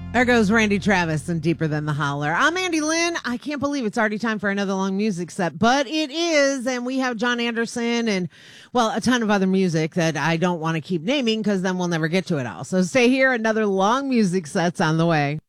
There goes Randy Travis and Deeper Than the Holler. I'm Andy Lynn. I can't believe it's already time for another long music set, but it is. And we have John Anderson and, well, a ton of other music that I don't want to keep naming because then we'll never get to it all. So stay here. Another long music set's on the way.